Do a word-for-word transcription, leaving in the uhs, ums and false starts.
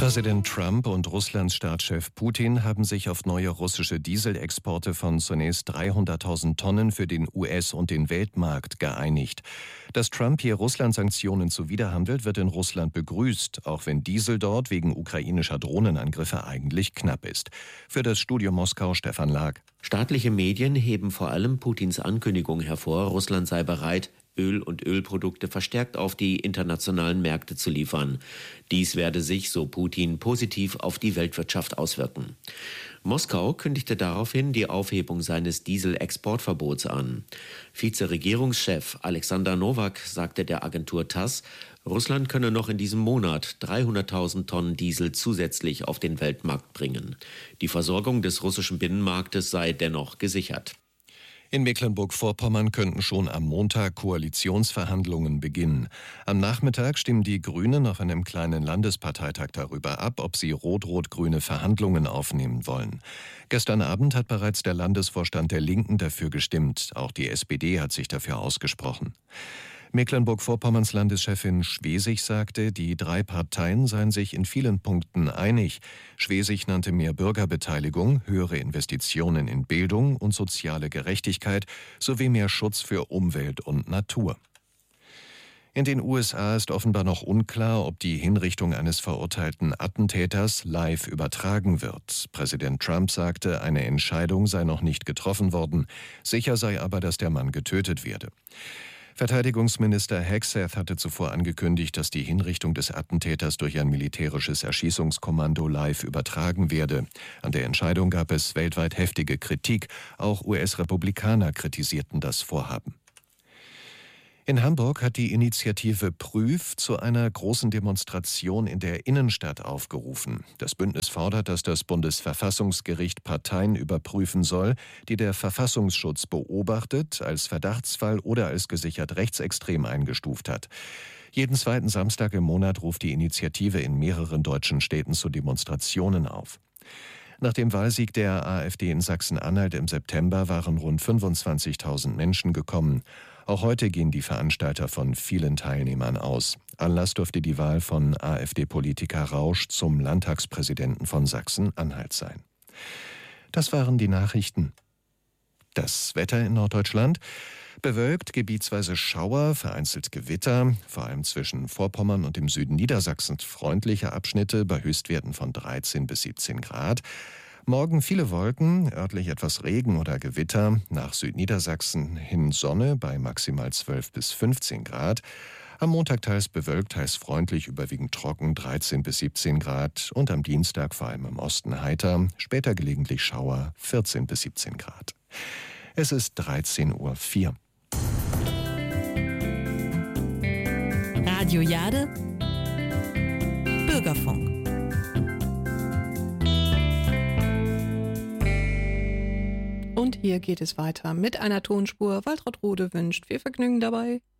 Präsident Trump und Russlands Staatschef Putin haben sich auf neue russische Dieselexporte von zunächst dreihunderttausend Tonnen für den U S- und den Weltmarkt geeinigt. Dass Trump hier Russland-Sanktionen zuwiderhandelt, wird in Russland begrüßt, auch wenn Diesel dort wegen ukrainischer Drohnenangriffe eigentlich knapp ist. Für das Studio Moskau Stefan Lag. Staatliche Medien heben vor allem Putins Ankündigung hervor, Russland sei bereit, Öl und Ölprodukte verstärkt auf die internationalen Märkte zu liefern. Dies werde sich, so Putin, positiv auf die Weltwirtschaft auswirken. Moskau kündigte daraufhin die Aufhebung seines Dieselexportverbots an. Vizeregierungschef Alexander Nowak sagte der Agentur TASS, Russland könne noch in diesem Monat dreihunderttausend Tonnen Diesel zusätzlich auf den Weltmarkt bringen. Die Versorgung des russischen Binnenmarktes sei dennoch gesichert. In Mecklenburg-Vorpommern könnten schon am Montag Koalitionsverhandlungen beginnen. Am Nachmittag stimmen die Grünen auf einem kleinen Landesparteitag darüber ab, ob sie rot-rot-grüne Verhandlungen aufnehmen wollen. Gestern Abend hat bereits der Landesvorstand der Linken dafür gestimmt. Auch die S P D hat sich dafür ausgesprochen. Mecklenburg-Vorpommerns Landeschefin Schwesig sagte, die drei Parteien seien sich in vielen Punkten einig. Schwesig nannte mehr Bürgerbeteiligung, höhere Investitionen in Bildung und soziale Gerechtigkeit sowie mehr Schutz für Umwelt und Natur. In den U S A ist offenbar noch unklar, ob die Hinrichtung eines verurteilten Attentäters live übertragen wird. Präsident Trump sagte, eine Entscheidung sei noch nicht getroffen worden. Sicher sei aber, dass der Mann getötet werde. Verteidigungsminister Hegseth hatte zuvor angekündigt, dass die Hinrichtung des Attentäters durch ein militärisches Erschießungskommando live übertragen werde. An der Entscheidung gab es weltweit heftige Kritik. Auch U S-Republikaner kritisierten das Vorhaben. In Hamburg hat die Initiative Prüf zu einer großen Demonstration in der Innenstadt aufgerufen. Das Bündnis fordert, dass das Bundesverfassungsgericht Parteien überprüfen soll, die der Verfassungsschutz beobachtet, als Verdachtsfall oder als gesichert rechtsextrem eingestuft hat. Jeden zweiten Samstag im Monat ruft die Initiative in mehreren deutschen Städten zu Demonstrationen auf. Nach dem Wahlsieg der AfD in Sachsen-Anhalt im September waren rund fünfundzwanzigtausend Menschen gekommen. Auch heute gehen die Veranstalter von vielen Teilnehmern aus. Anlass dürfte die Wahl von AfD-Politiker Rausch zum Landtagspräsidenten von Sachsen-Anhalt sein. Das waren die Nachrichten. Das Wetter in Norddeutschland: bewölkt, gebietsweise Schauer, vereinzelt Gewitter, vor allem zwischen Vorpommern und dem Süden Niedersachsens freundliche Abschnitte bei Höchstwerten von dreizehn bis siebzehn Grad. Morgen viele Wolken, örtlich etwas Regen oder Gewitter, nach Südniedersachsen hin Sonne bei maximal zwölf bis fünfzehn Grad. Am Montag teils bewölkt, teils freundlich, überwiegend trocken, dreizehn bis siebzehn Grad. Und am Dienstag vor allem im Osten heiter, später gelegentlich Schauer, vierzehn bis siebzehn Grad. Es ist dreizehn Uhr vier. Radio Jade, Bürgerfunk. Und hier geht es weiter mit einer Tonspur. Waltraud Rode wünscht viel Vergnügen dabei.